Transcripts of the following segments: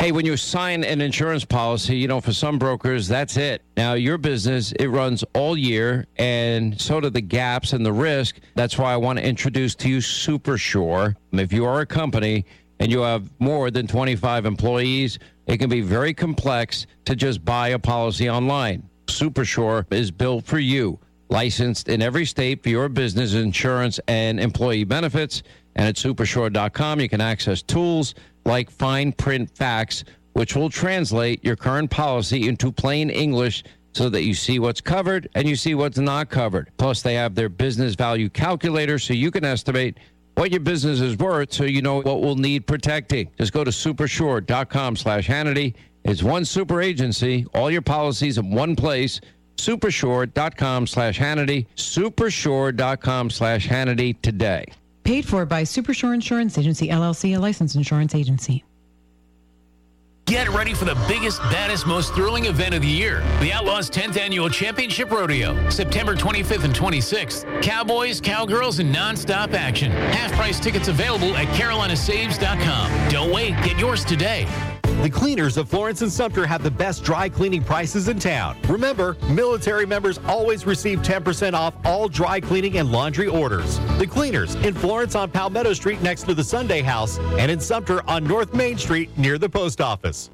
Hey, when you sign an insurance policy, for some brokers, that's it. Now, your business, it runs all year, and so do the gaps and the risk. That's why I want to introduce to you SuperSure. If you are a company and you have more than 25 employees, it can be very complex to just buy a policy online. SuperSure is built for you, licensed in every state for your business insurance and employee benefits. And at supersure.com, you can access tools like fine print facts, which will translate your current policy into plain English so that you see what's covered and you see what's not covered. Plus, they have their business value calculator so you can estimate what your business is worth so you know what will need protecting. Just go to supersure.com/Hannity. It's one super agency, all your policies in one place. Supersure.com/Hannity. Supersure.com/Hannity today. Paid for by Supersure Insurance Agency, LLC, a licensed insurance agency. Get ready for the biggest, baddest, most thrilling event of the year. The Outlaws 10th Annual Championship Rodeo. September 25th and 26th. Cowboys, cowgirls, and nonstop action. Half-price tickets available at CarolinaSaves.com. Don't wait. Get yours today. The Cleaners of Florence and Sumter have the best dry cleaning prices in town. Remember, military members always receive 10% off all dry cleaning and laundry orders. The Cleaners in Florence on Palmetto Street next to the Sunday House, and in Sumter on North Main Street near the post office.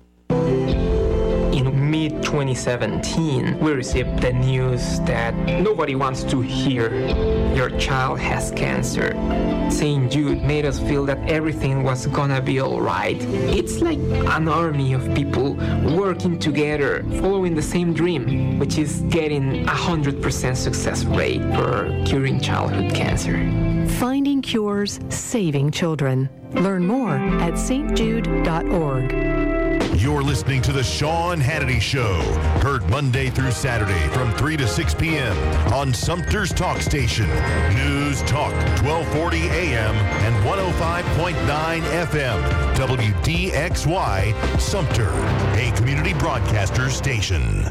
In mid-2017, we received the news that nobody wants to hear. Your child has cancer. St. Jude made us feel that everything was gonna be alright. It's like an army of people working together, following the same dream, which is getting 100% success rate for curing childhood cancer. Finding cures, saving children. Learn more at stjude.org. You're listening to The Sean Hannity Show, heard Monday through Saturday from 3 to 6 p.m. on Sumter's Talk Station, News Talk 1240 AM and 105.9 FM, WDXY, Sumter, a community broadcaster station.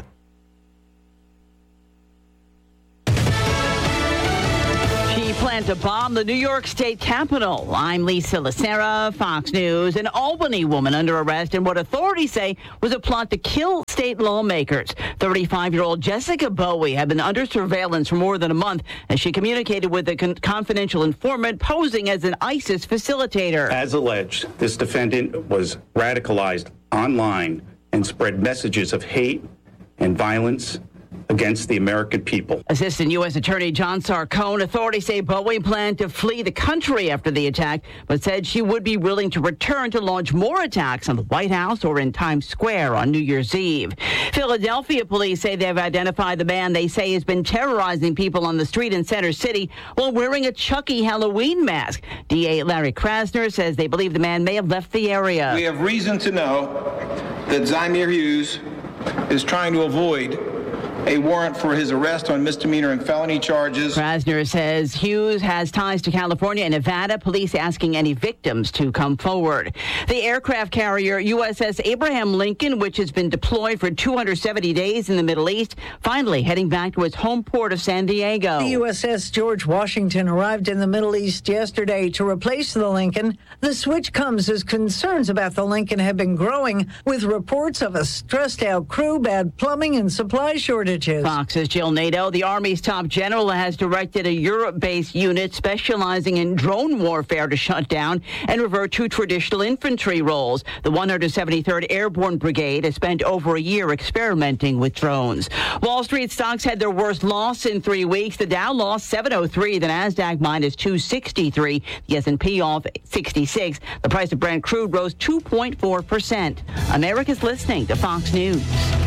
Plan to bomb the New York State Capitol. I'm Lisa Lacera, Fox News. An Albany woman under arrest in what authorities say was a plot to kill state lawmakers. 35-year-old Jessica Bowie had been under surveillance for more than a month as she communicated with a confidential informant posing as an ISIS facilitator. As alleged, this defendant was radicalized online and spread messages of hate and violence against the American people. Assistant U.S. Attorney John Sarcone, authorities say Bowie planned to flee the country after the attack, but said she would be willing to return to launch more attacks on the White House or in Times Square on New Year's Eve. Philadelphia police say they've identified the man they say has been terrorizing people on the street in Center City while wearing a Chucky Halloween mask. DA Larry Krasner says they believe the man may have left the area. We have reason to know that Zymir Hughes is trying to avoid a warrant for his arrest on misdemeanor and felony charges. Krasner says Hughes has ties to California and Nevada. Police asking any victims to come forward. The aircraft carrier USS Abraham Lincoln, which has been deployed for 270 days in the Middle East, finally heading back to its home port of San Diego. The USS George Washington arrived in the Middle East yesterday to replace the Lincoln. The switch comes as concerns about the Lincoln have been growing, with reports of a stressed-out crew, bad plumbing, and supply shortages. Fox's Jill Nato, the Army's top general, has directed a Europe-based unit specializing in drone warfare to shut down and revert to traditional infantry roles. The 173rd Airborne Brigade has spent over a year experimenting with drones. Wall Street stocks had their worst loss in 3 weeks. The Dow lost 703, the Nasdaq minus 263, the S&P off 66. The price of Brent crude rose 2.4%. America's listening to Fox News.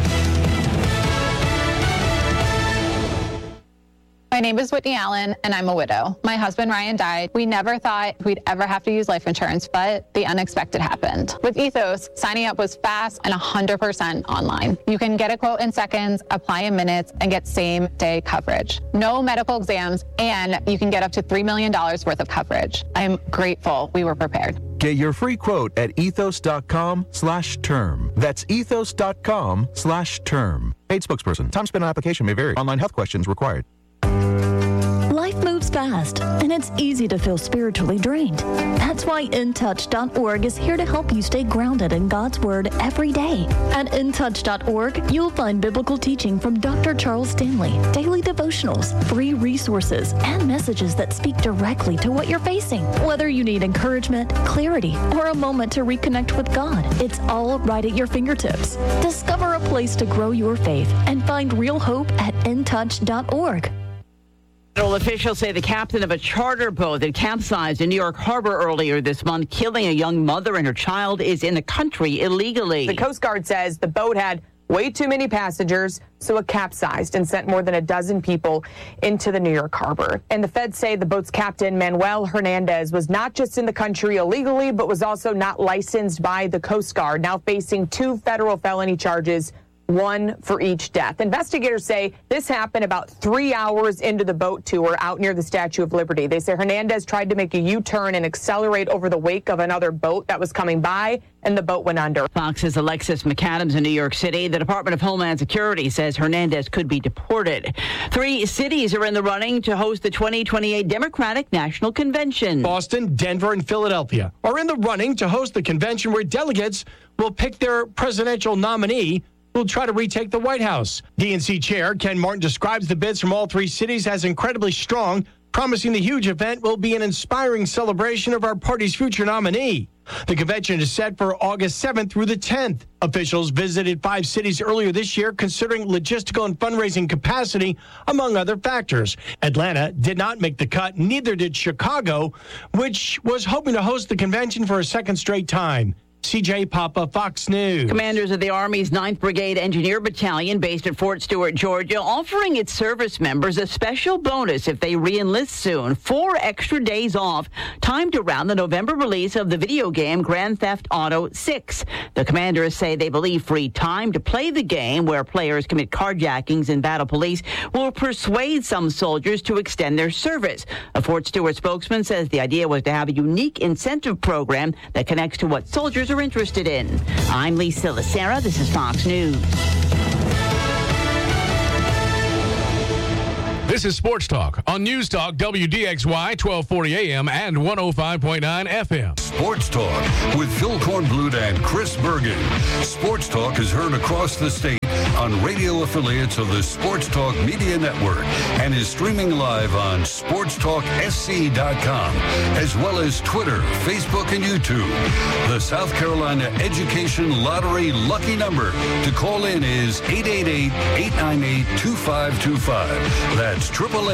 My name is Whitney Allen, and I'm a widow. My husband, Ryan, died. We never thought we'd ever have to use life insurance, but the unexpected happened. With Ethos, signing up was fast and 100% online. You can get a quote in seconds, apply in minutes, and get same-day coverage. No medical exams, and you can get up to $3 million worth of coverage. I'm grateful we were prepared. Get your free quote at ethos.com/term. That's ethos.com/term. Paid spokesperson. Time spent on application may vary. Online health questions required. Life moves fast, and it's easy to feel spiritually drained. That's why InTouch.org is here to help you stay grounded in God's Word every day. At InTouch.org, you'll find biblical teaching from Dr. Charles Stanley, daily devotionals, free resources, and messages that speak directly to what you're facing. Whether you need encouragement, clarity, or a moment to reconnect with God, it's all right at your fingertips. Discover a place to grow your faith and find real hope at InTouch.org. Federal officials say the captain of a charter boat that capsized in New York Harbor earlier this month, killing a young mother and her child, is in the country illegally. The Coast Guard says the boat had way too many passengers, so it capsized and sent more than a dozen people into the New York Harbor. And the feds say the boat's captain, Manuel Hernandez, was not just in the country illegally, but was also not licensed by the Coast Guard, now facing 2 federal felony charges, 1 for each death. Investigators say this happened about 3 hours into the boat tour out near the Statue of Liberty. They say Hernandez tried to make a U-turn and accelerate over the wake of another boat that was coming by, and the boat went under. Fox's Alexis McAdams in New York City. The Department of Homeland Security says Hernandez could be deported. 3 cities are in the running to host the 2028 Democratic National Convention. Boston, Denver, and Philadelphia are in the running to host the convention where delegates will pick their presidential nominee will try to retake the White House. DNC Chair Ken Martin describes the bids from all 3 cities as incredibly strong, promising the huge event will be an inspiring celebration of our party's future nominee. The convention is set for August 7th through the 10th. Officials visited 5 cities earlier this year, considering logistical and fundraising capacity, among other factors. Atlanta did not make the cut, neither did Chicago, which was hoping to host the convention for a second straight time. CJ Papa, Fox News. Commanders of the Army's 9th Brigade Engineer Battalion, based at Fort Stewart, Georgia, offering its service members a special bonus if they re-enlist soon. 4 extra days off, timed around the November release of the video game Grand Theft Auto 6. The commanders say they believe free time to play the game, where players commit carjackings and battle police, will persuade some soldiers to extend their service. A Fort Stewart spokesman says the idea was to have a unique incentive program that connects to what soldiers are interested in. I'm Lisa Lacera. This is Fox News. This is Sports Talk on News Talk WDXY 1240 AM and 105.9 FM. Sports Talk with Phil Kornblut and Chris Bergen. Sports Talk is heard across the state on radio affiliates of the Sports Talk Media Network and is streaming live on sportstalksc.com, as well as Twitter, Facebook, and YouTube. The South Carolina Education Lottery lucky number to call in is 888-898-2525. That's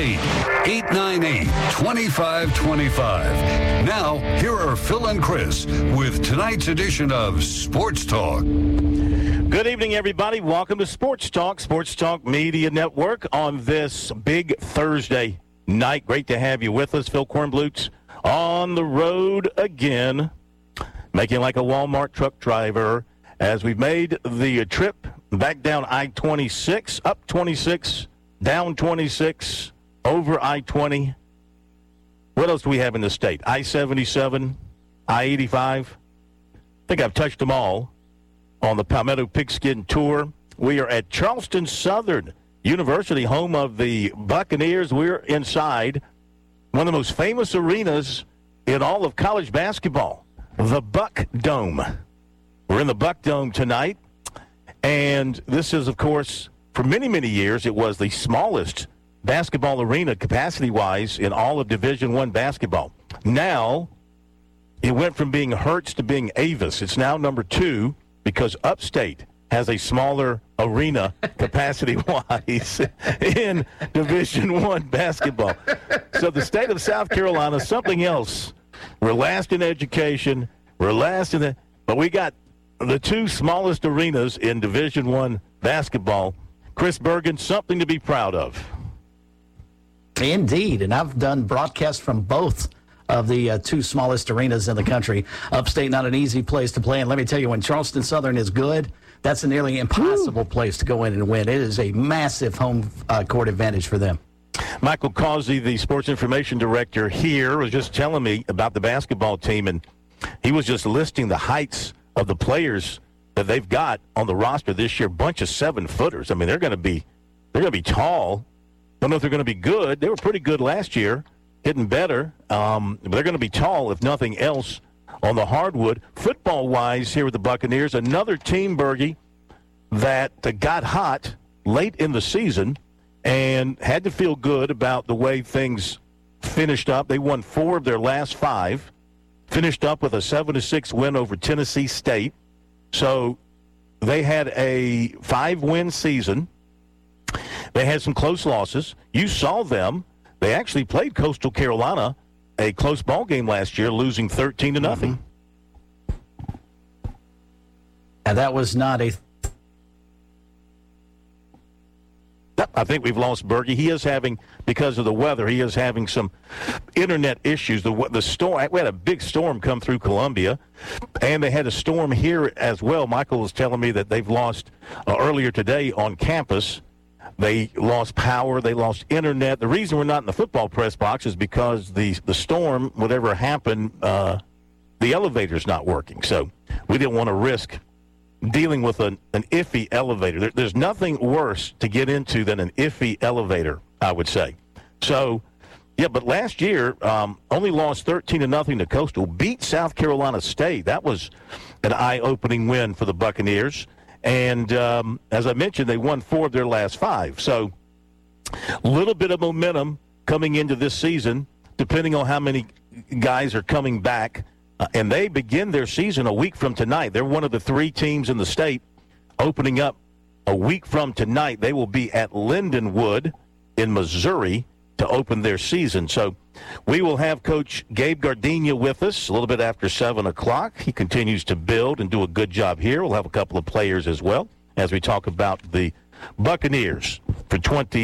888-898-2525. Now, here are Phil and Chris with tonight's edition of Sports Talk. Good evening, everybody. Welcome to Sports Talk Media Network on this big Thursday night. Great to have you with us. Phil Kornblut on the road again, making like a Walmart truck driver as we've made the trip back down I-26, up 26, down 26, over I-20. What else do we have in the state? I-77, I-85. I think I've touched them all on the Palmetto Pigskin Tour. We are at Charleston Southern University, home of the Buccaneers. We're inside one of the most famous arenas in all of college basketball, the Buck Dome. We're in the Buck Dome tonight, and this is, of course, for many, many years, it was the smallest basketball arena capacity-wise in all of Division I basketball. Now, it went from being Hertz to being Avis. It's now number 2 because Upstate has a smaller arena capacity-wise in Division I basketball. So the state of South Carolina, something else. We're last in education. We're last in but we got the 2 smallest arenas in Division I basketball. Chris Bergen, something to be proud of. Indeed, and I've done broadcasts from both of the 2 smallest arenas in the country. Upstate, not an easy place to play. And let me tell you, when Charleston Southern is good, that's a nearly impossible place to go in and win. It is a massive home court advantage for them. Michael Causey, the sports information director here, was just telling me about the basketball team, and he was just listing the heights of the players that they've got on the roster this year. Bunch of 7-footers. I mean, they're going to be tall. Don't know if they're going to be good. They were pretty good last year. getting better. They're going to be tall, if nothing else, on the hardwood. Football-wise here with the Buccaneers, another team, Bergie, that got hot late in the season and had to feel good about the way things finished up. They won 4 of their last 5, finished up with a 7-6 win over Tennessee State. So they had a 5-win season. They had some close losses. You saw them. They actually played Coastal Carolina, a close ball game last year, losing 13-0. And that was not a... I think we've lost Bergie. He is having, because of the weather, he is having some internet issues. The storm, we had a big storm come through Columbia, and they had a storm here as well. Michael was telling me that they've lost earlier today on campus. They lost power. They lost internet. The reason we're not in the football press box is because the storm, whatever happened, the elevator's not working. So we didn't want to risk dealing with an iffy elevator. There's nothing worse to get into than an iffy elevator, I would say. So, yeah, but last year only lost 13-0 to Coastal, beat South Carolina State. That was an eye-opening win for the Buccaneers. And as I mentioned, they won 4 of their last 5. So a little bit of momentum coming into this season, depending on how many guys are coming back. And they begin their season a week from tonight. They're one of the 3 teams in the state opening up a week from tonight. They will be at Lindenwood in Missouri to open their season. So we will have Coach Gabe Gardenia with us a little bit after 7 o'clock. He continues to build and do a good job here. We'll have a couple of players as well as we talk about the Buccaneers for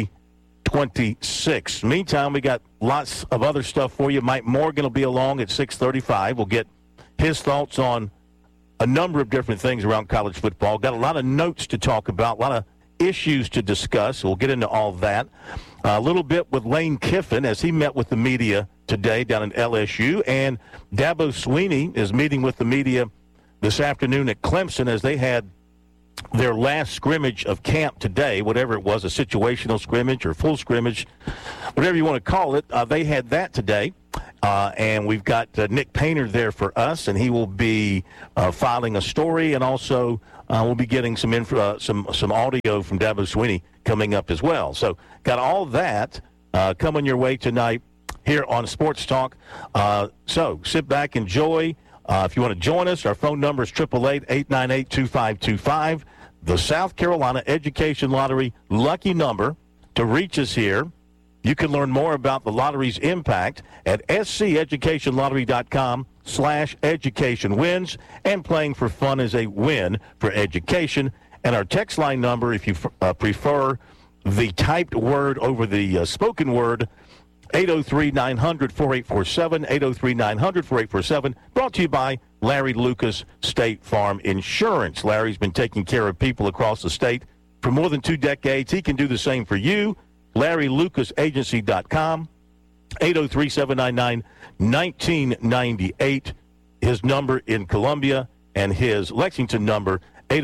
2026. Meantime, we got lots of other stuff for you. Mike Morgan will be along at 6:35. We'll get his thoughts on a number of different things around college football. Got a lot of notes to talk about, a lot of issues to discuss. We'll get into all that. A little bit with Lane Kiffin as he met with the media today down in LSU. And Dabo Swinney is meeting with the media this afternoon at Clemson as they had their last scrimmage of camp today, whatever it was, a situational scrimmage or full scrimmage, whatever you want to call it. They had that today. And we've got Nick Painter there for us, and he will be filing a story, and also we'll be getting some audio from Dabo Swinney coming up as well. So got all that coming your way tonight here on Sports Talk. So sit back, enjoy. If you want to join us, our phone number is 888-898-2525. The South Carolina Education Lottery lucky number to reach us here. You can learn more about the lottery's impact at sceducationlottery.com/educationwins, and playing for fun is a win for education. And our text line number, if you prefer the typed word over the spoken word, 803-900-4847, 803-900-4847, brought to you by Larry Lucas State Farm Insurance. Larry's been taking care of people across the state for more than 2 decades. He can do the same for you. LarryLucasAgency.com, 803-799-1998, his number in Columbia, and his Lexington number,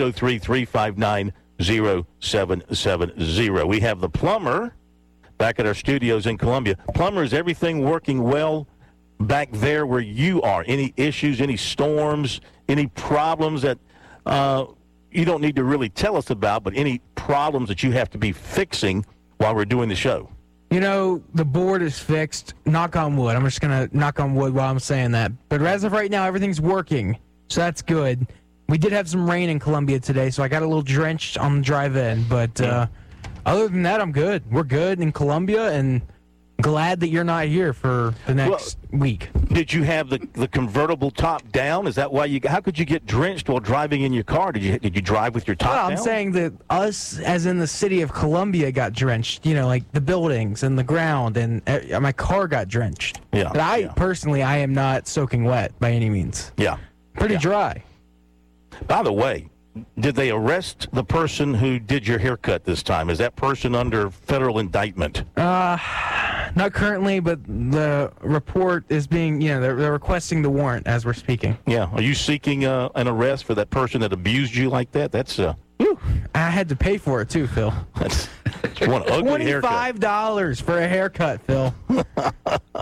803-359-0770. We have the plumber back at our studios in Columbia. Plumber, is everything working well back there where you are? Any issues, any storms, any problems that you don't need to really tell us about, but any problems that you have to be fixing while we're doing the show? You know, the board is fixed. Knock on wood. I'm just going to knock on wood while I'm saying that. But as of right now, everything's working, so that's good. We did have some rain in Columbia today, so I got a little drenched on the drive in. But other than that, I'm good. We're good in Columbia, and glad that you're not here for the next week. Did you have the convertible top down? Is that why you? How could you get drenched while driving in your car? Did you drive with your top down? I'm saying that us, as in the city of Columbia, got drenched. You know, like the buildings and the ground, and my car got drenched. Yeah. But personally, I am not soaking wet by any means. Yeah. Pretty dry. By the way, did they arrest the person who did your haircut this time? Is that person under federal indictment? Not currently, but the report is being, they're requesting the warrant as we're speaking. Yeah. Are you seeking an arrest for that person that abused you like that? That's I had to pay for it too, Phil. That's one ugly haircut. $25 for a haircut, Phil.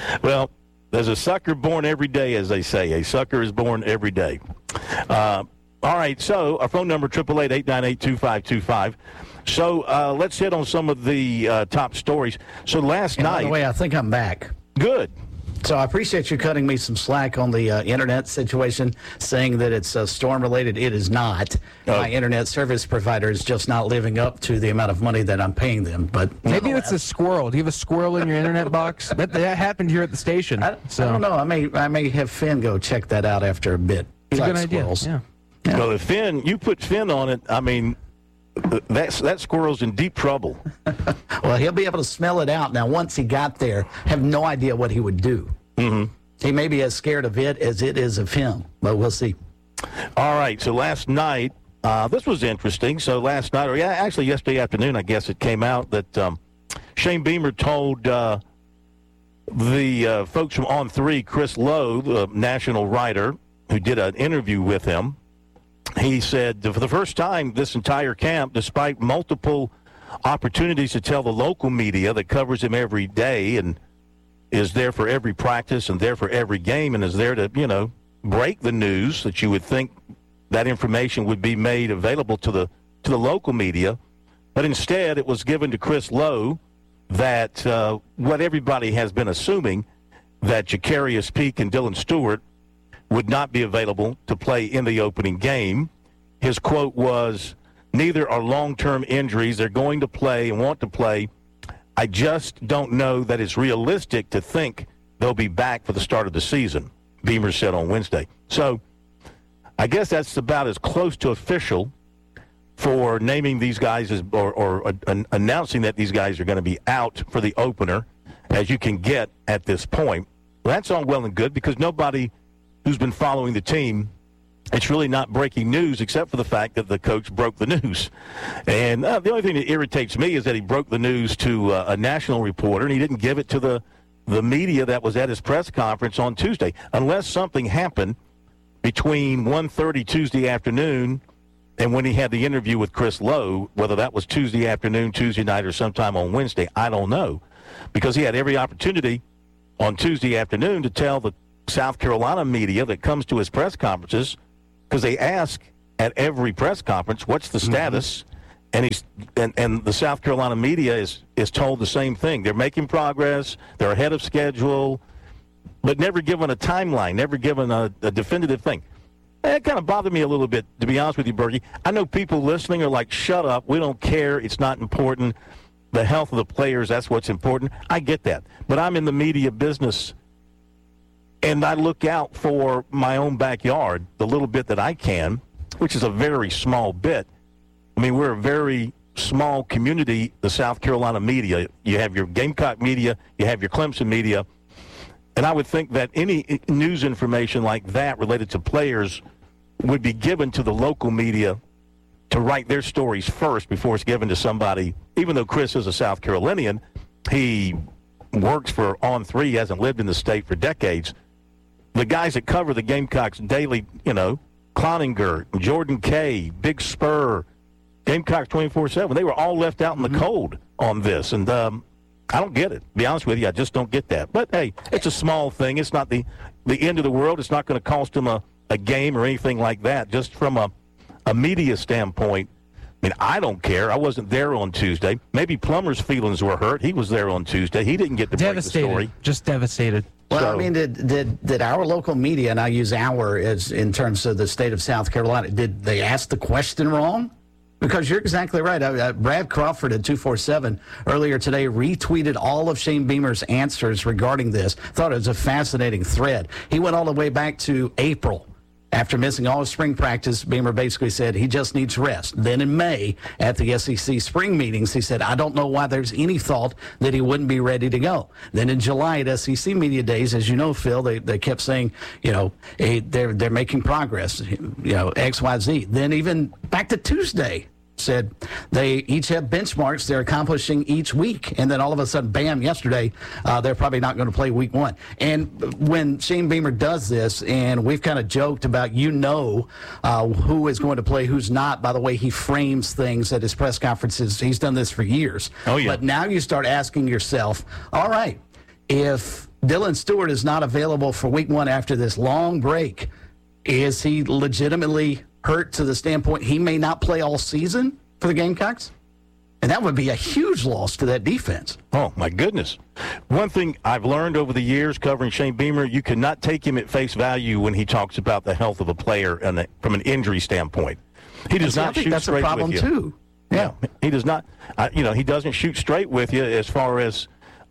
Well, there's a sucker born every day, as they say. A sucker is born every day. All right, so our phone number, 888-898-2525. So let's hit on some of the top stories. So last night... By the way, I think I'm back. Good. So I appreciate you cutting me some slack on the internet situation, saying that it's storm-related. It is not. My internet service provider is just not living up to the amount of money that I'm paying them. But maybe it's a squirrel. Do you have a squirrel in your internet box? That happened here at the station. I don't know. I may have Finn go check that out after a bit. It's a good idea. Yeah. Well, if you put Finn on it, I mean, that squirrel's in deep trouble. Well, he'll be able to smell it out. Now, once he got there, have no idea what he would do. Mm-hmm. He may be as scared of it as it is of him, but we'll see. All right, so last night, this was interesting. So last night, or actually yesterday afternoon, I guess it came out that Shane Beamer told the folks from On3, Chris Lowe, the national writer, who did an interview with him, he said, for the first time this entire camp, despite multiple opportunities to tell the local media that covers him every day and is there for every practice and there for every game and is there to, break the news, that you would think that information would be made available to the local media. But instead, it was given to Chris Lowe that what everybody has been assuming, that Jacarius Peak and Dylan Stewart would not be available to play in the opening game. His quote was, "Neither are long-term injuries. They're going to play and want to play. I just don't know that it's realistic to think they'll be back for the start of the season," Beamer said on Wednesday. So I guess that's about as close to official for naming these guys as, or announcing that these guys are going to be out for the opener as you can get at this point. Well, that's all well and good because nobody who's been following the team, it's really not breaking news except for the fact that the coach broke the news. And the only thing that irritates me is that he broke the news to a national reporter and he didn't give it to the media that was at his press conference on Tuesday. Unless something happened between 1:30 Tuesday afternoon and when he had the interview with Chris Lowe, whether that was Tuesday afternoon, Tuesday night, or sometime on Wednesday, I don't know. Because he had every opportunity on Tuesday afternoon to tell the South Carolina media that comes to his press conferences, because they ask at every press conference, what's the status? And the South Carolina media is told the same thing. They're making progress, they're ahead of schedule, but never given a timeline, never given a definitive thing. It kind of bothered me a little bit, to be honest with you, Bergie. I know people listening are like, shut up, we don't care, it's not important. The health of the players, that's what's important. I get that. But I'm in the media business, and I look out for my own backyard, the little bit that I can, which is a very small bit. I mean, we're a very small community, the South Carolina media. You have your Gamecock media, you have your Clemson media, and I would think that any news information like that related to players would be given to the local media to write their stories first before it's given to somebody. Even though Chris is a South Carolinian, he works for On3, he hasn't lived in the state for decades. The guys that cover the Gamecocks daily, Cloninger, Jordan Kay, Big Spur, Gamecocks 24/7, they were all left out in the cold on this. And I don't get it. To be honest with you, I just don't get that. But, hey, it's a small thing. It's not the end of the world. It's not going to cost them a game or anything like that. Just from a media standpoint, I mean, I don't care. I wasn't there on Tuesday. Maybe Plummer's feelings were hurt. He was there on Tuesday. He didn't get to break the story. Just devastated. Well, I mean, did our local media, and I use our as in terms of the state of South Carolina, did they ask the question wrong? Because you're exactly right. Brad Crawford at 247 earlier today retweeted all of Shane Beamer's answers regarding this. Thought it was a fascinating thread. He went all the way back to April. After missing all of spring practice, Beamer basically said he just needs rest. Then in May, at the SEC spring meetings, he said, I don't know why there's any thought that he wouldn't be ready to go. Then in July at SEC Media Days, as you know, Phil, they kept saying, hey, they're making progress, X, Y, Z. Then even back to Tuesday, said they each have benchmarks they're accomplishing each week. And then all of a sudden, bam, yesterday, they're probably not going to play week one. And when Shane Beamer does this, and we've kind of joked about, who is going to play, who's not, by the way he frames things at his press conferences. He's done this for years. Oh, yeah. But now you start asking yourself, all right, if Dylan Stewart is not available for week 1 after this long break. Is he legitimately hurt to the standpoint he may not play all season for the Gamecocks? And that would be a huge loss to that defense. Oh, my goodness. One thing I've learned over the years covering Shane Beamer, you cannot take him at face value when he talks about the health of a player from an injury standpoint. He does not shoot straight with you. I think that's a problem, too. Yeah. He does not, he doesn't shoot straight with you as far as,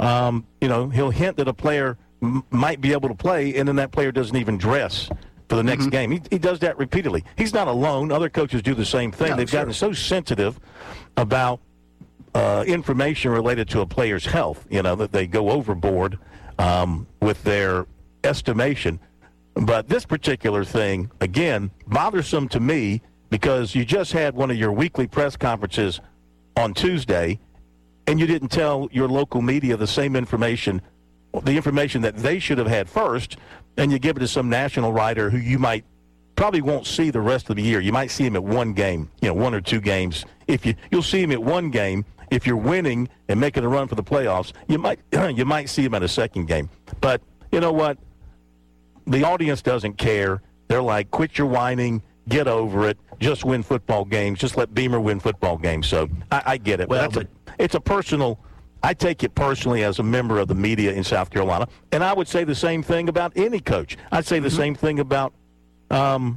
he'll hint that a player might be able to play, and then that player doesn't even dress for the next game. He does that repeatedly. He's not alone. Other coaches do the same thing. No, They've gotten so sensitive about information related to a player's health, that they go overboard with their estimation. But this particular thing, again, bothersome to me because you just had one of your weekly press conferences on Tuesday, and you didn't tell your local media the same information, the information that they should have had first, and you give it to some national writer who you probably won't see the rest of the year. You might see him at one game, 1 or 2 games. You'll see him at one game. If you're winning and making a run for the playoffs, you might see him at a second game. But you know what? The audience doesn't care. They're like, quit your whining, get over it, just win football games, just let Beamer win football games. So I get it. Well, it's a personal. I take it personally as a member of the media in South Carolina, and I would say the same thing about any coach. I'd say the same thing about Dabo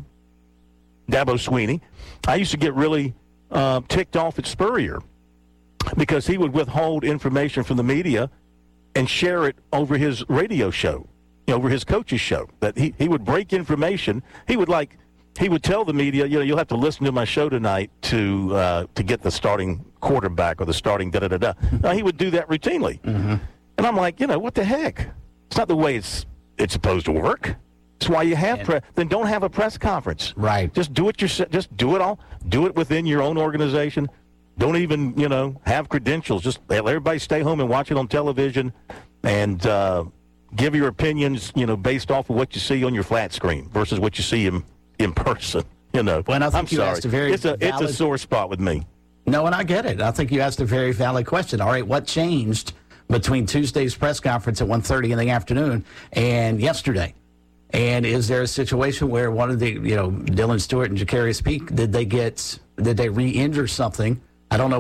Swinney. I used to get really ticked off at Spurrier because he would withhold information from the media and share it over his radio show, over his coach's show. That he would break information. He would tell the media, you'll have to listen to my show tonight to get the starting quarterback or the starting da-da-da-da. He would do that routinely. And I'm like, what the heck? It's not the way it's supposed to work. That's why you have then don't have a press conference. Right. Just do it yourself. Just do it all. Do it within your own organization. Don't even, have credentials. Just let everybody stay home and watch it on television and give your opinions, based off of what you see on your flat screen versus what you see in person. Well, and I think I'm you sorry. asked a very it's a sore spot with me. No, and I get it. I think you asked a very valid question. All right, what changed between Tuesday's press conference at 1:30 in the afternoon and yesterday? And is there a situation where one of the, Dylan Stewart and Jacarius Peak, did they re-injure something? I don't know